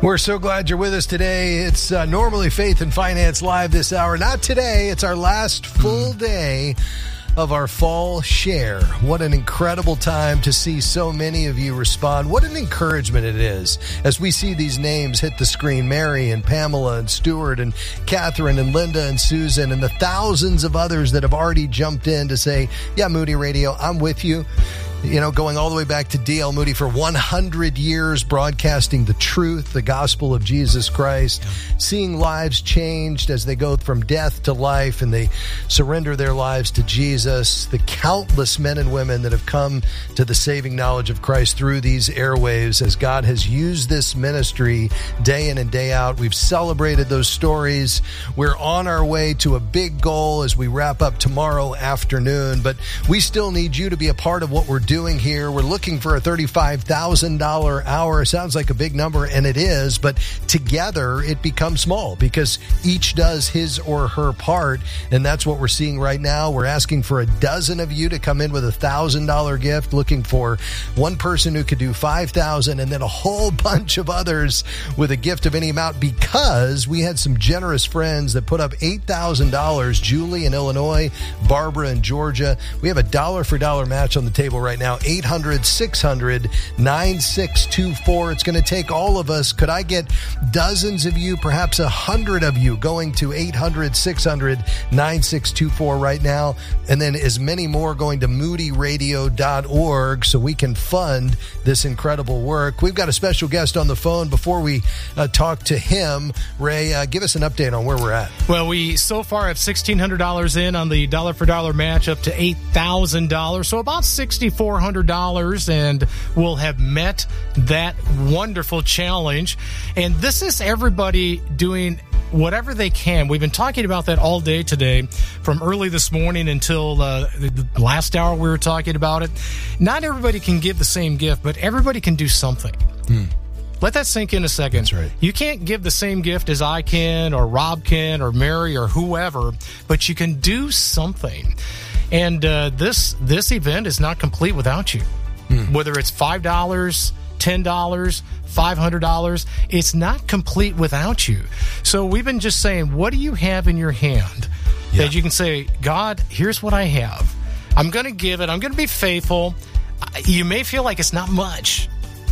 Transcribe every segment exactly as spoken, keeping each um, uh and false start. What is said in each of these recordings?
We're so glad you're with us today. It's uh, normally Faith and Finance Live this hour. Not today. It's our last full day of our fall share. What an incredible time to see so many of you respond. What an encouragement it is as we see these names hit the screen. Mary and Pamela and Stuart and Catherine and Linda and Susan and the thousands of others that have already jumped in to say, yeah, Moody Radio, I'm with you. You know, going all the way back to D L Moody for one hundred years, broadcasting the truth, the gospel of Jesus Christ, seeing lives changed as they go from death to life and they surrender their lives to Jesus. The countless men and women that have come to the saving knowledge of Christ through these airwaves as God has used this ministry day in and day out. We've celebrated those stories. We're on our way to a big goal as we wrap up tomorrow afternoon, but we still need you to be a part of what we're doing. doing here. We're looking for a thirty-five thousand dollars hour. Sounds like a big number, and it is, but together it becomes small because each does his or her part, and that's what we're seeing right now. We're asking for a dozen of you to come in with a one thousand dollars gift, looking for one person who could do five thousand dollars, and then a whole bunch of others with a gift of any amount because we had some generous friends that put up eight thousand dollars. Julie in Illinois, Barbara in Georgia. We have a dollar-for-dollar match on the table right now. Now, eight hundred, six hundred, nine six two four. It's going to take all of us. Could I get dozens of you, perhaps a hundred of you going to eight hundred, six hundred, nine six two four right now? And then as many more going to moody radio dot org so we can fund this incredible work. We've got a special guest on the phone. Before we uh, talk to him, Ray, uh, give us an update on where we're at. Well, we so far have sixteen hundred dollars in on the dollar-for-dollar match up to eight thousand dollars, so about sixty-four hundred dollars, and we'll have met that wonderful challenge. And this is everybody doing whatever they can. We've been talking about that all day today, from early this morning until uh, the last hour we were talking about it. Not everybody can give the same gift, but everybody can do something. Hmm. Let that sink in a second. That's right. You can't give the same gift as I can, or Rob can, or Mary, or whoever, but you can do something. And uh, this this event is not complete without you. Hmm. Whether it's five dollars, ten dollars, five hundred dollars, it's not complete without you. So we've been just saying, what do you have in your hand yeah. that you can say, God, here's what I have. I'm going to give it. I'm going to be faithful. You may feel like it's not much.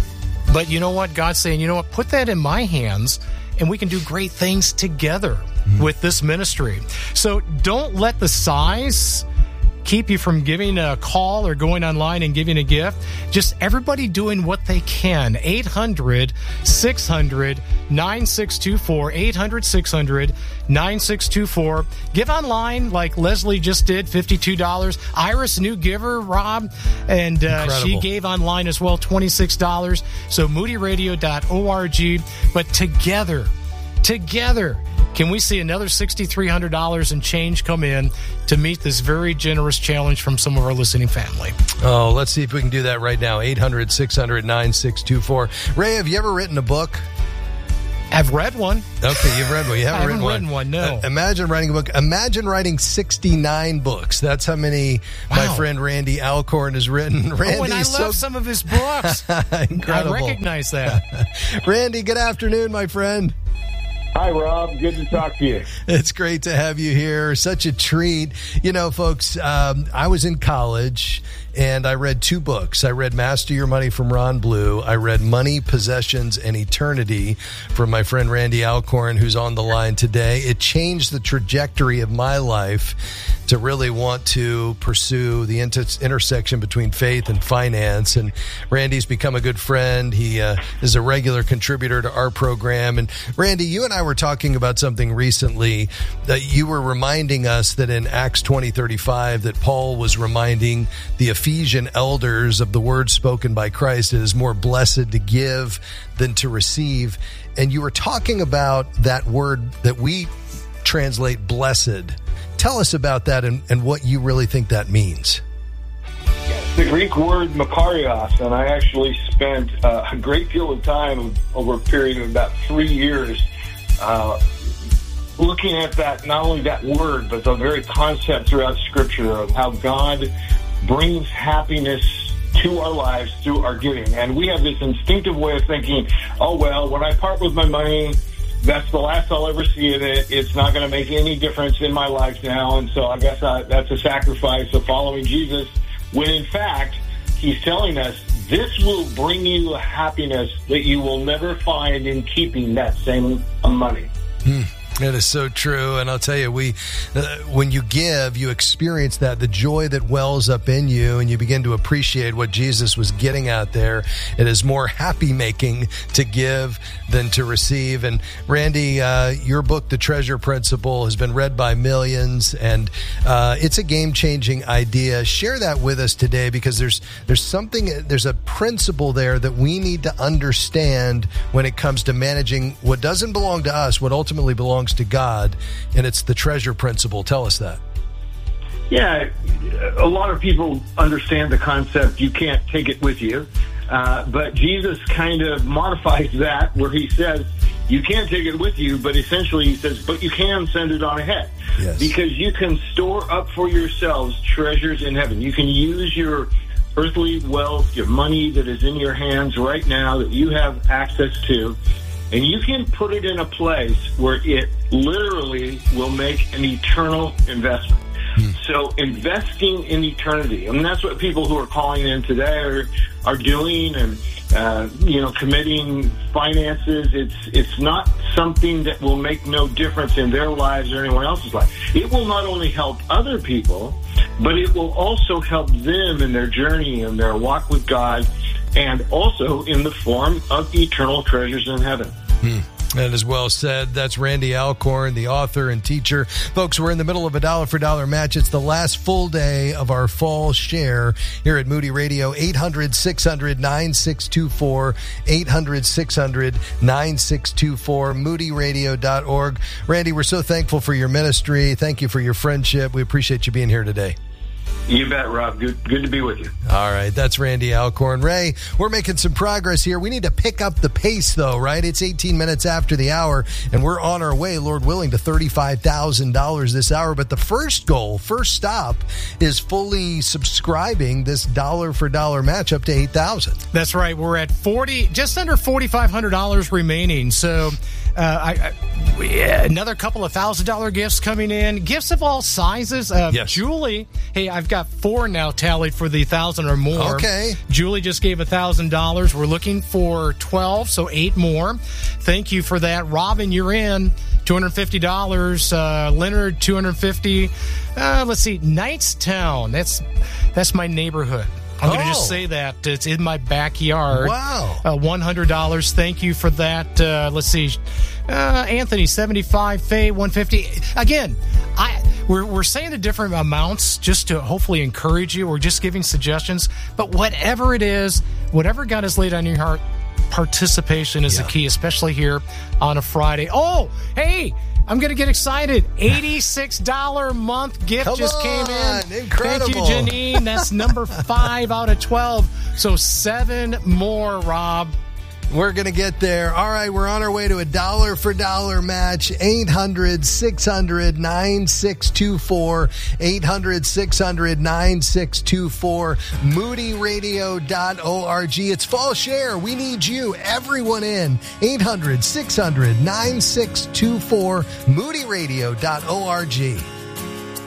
But you know what? God's saying, you know what? Put that in my hands, and we can do great things together mm-hmm. with this ministry. So don't let the size keep you from giving a call or going online and giving a gift. Just everybody doing what they can. eight hundred, six hundred, nine six two four. eight hundred, six hundred, nine six two four. Give online like Leslie just did, fifty-two dollars. Iris, new giver, Rob, and uh, she gave online as well, twenty-six dollars. So moody radio dot org. But together, together, can we see another six thousand three hundred dollars and change come in to meet this very generous challenge from some of our listening family? Oh, let's see if we can do that right now. eight hundred, six hundred, nine six two four. Ray, have you ever written a book? I've read one. Okay, you've read one. You haven't, I haven't written, written one, one no. Uh, imagine writing a book. Imagine writing sixty-nine books. That's how many wow. my friend Randy Alcorn has written. Randy, oh, and I so... love some of his books. Incredible. I recognize that. Randy, good afternoon, my friend. Hi, Rob. Good to talk to you. It's great to have you here. Such a treat. You know, folks, um, I was in college and I read two books. I read Master Your Money from Ron Blue. I read Money, Possessions, and Eternity from my friend Randy Alcorn, who's on the line today. It changed the trajectory of my life to really want to pursue the inter- intersection between faith and finance. And Randy's become a good friend. He uh, is a regular contributor to our program. And Randy, you and I were talking about something recently that you were reminding us that in Acts twenty thirty-five that Paul was reminding the Ephesian elders of the word spoken by Christ. It is more blessed to give than to receive. And you were talking about that word that we translate blessed. Tell us about that and, and what you really think that means. The Greek word makarios, and I actually spent uh, a great deal of time over a period of about three years uh, looking at that, not only that word, but the very concept throughout Scripture of how God brings happiness to our lives through our giving. And we have this instinctive way of thinking, oh, well, when I part with my money, that's the last I'll ever see of it. It's not going to make any difference in my life now. And so I guess I, that's a sacrifice of following Jesus, when in fact, he's telling us this will bring you a happiness that you will never find in keeping that same money. Hmm. That is so true. And I'll tell you, we, uh, when you give, you experience that, the joy that wells up in you, and you begin to appreciate what Jesus was getting out there. It is more happy making to give than to receive. And Randy, uh, your book, The Treasure Principle, has been read by millions, and uh, it's a game changing idea. Share that with us today, because there's, there's something, there's a principle there that we need to understand when it comes to managing what doesn't belong to us, what ultimately belongs to God, and it's the treasure principle. Tell us that. Yeah, a lot of people understand the concept, you can't take it with you, uh, but Jesus kind of modifies that, where he says, you can't take it with you, but essentially he says, but you can send it on ahead. Yes. Because you can store up for yourselves treasures in heaven. You can use your earthly wealth, your money that is in your hands right now that you have access to, and you can put it in a place where it literally will make an eternal investment. Hmm. So investing in eternity, I mean, that's what people who are calling in today are, are doing, and, uh, you know, committing finances. It's, it's not something that will make no difference in their lives or anyone else's life. It will not only help other people, but it will also help them in their journey and their walk with God, and also in the form of eternal treasures in heaven. Hmm. That is well said. That's Randy Alcorn, the author and teacher. Folks, we're in the middle of a dollar for dollar match. It's the last full day of our fall share here at Moody Radio. eight hundred, six hundred, nine six two four, eight hundred, six hundred, nine six two four, moody radio dot org. Randy, we're so thankful for your ministry. Thank you for your friendship. We appreciate you being here today. You bet, Rob. Good, good to be with you. All right. That's Randy Alcorn. Ray, we're making some progress here. We need to pick up the pace, though, right? It's eighteen minutes after the hour, and we're on our way, Lord willing, to thirty-five thousand dollars this hour. But the first goal, first stop, is fully subscribing this dollar for dollar match up to eight thousand dollars. That's right. We're at forty, just under forty-five hundred dollars remaining. So uh, I, I, yeah, another couple of thousand dollar gifts coming in. Gifts of all sizes. Uh, yes. Julie, hey, I've got four now tallied for the thousand or more. Okay. Julie just gave a thousand dollars. We're looking for twelve, so eight more. Thank you for that. Robin, you're in. two hundred fifty dollars. Uh, Leonard, two hundred fifty dollars. Uh, let's see. Knightstown. That's that's my neighborhood. I'm oh. going to just say that. It's in my backyard. Wow. Uh, one hundred dollars. Thank you for that. Uh, let's see. Uh, Anthony, seventy-five. Faye, one hundred fifty. Again, I we're, we're saying the different amounts just to hopefully encourage you. We're just giving suggestions. But whatever it is, whatever God has laid on your heart, participation is yeah. the key, especially here on a Friday. Oh, hey. I'm going to get excited. eighty-six dollars a month gift Come just on, came in. Incredible. Thank you, Janine. That's number five out of twelve. So seven more, Rob. We're going to get there. All right, we're on our way to a dollar for dollar match. eight hundred, six hundred, nine six two four. eight hundred, six hundred, nine six two four. moody radio dot org. It's fall share. We need you, everyone in. eight hundred, six hundred, nine six two four. moody radio dot org.